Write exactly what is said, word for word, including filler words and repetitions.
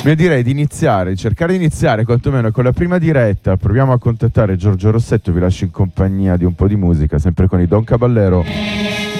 Io direi di iniziare, cercare di iniziare quantomeno con la prima diretta. Proviamo a contattare Giorgio Rossetto, vi lascio in compagnia di un po' di musica, sempre con i Don Caballero.